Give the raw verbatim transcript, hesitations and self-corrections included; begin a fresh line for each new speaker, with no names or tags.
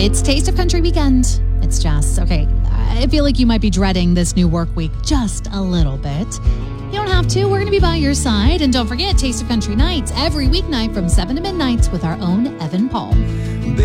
It's Taste of Country weekend. It's Jess. Okay, I feel like you might be dreading this new work week just a little bit. You don't have to. We're going to be by your side. And don't forget, Taste of Country nights every weeknight from seven to midnight with our own Evan Paul.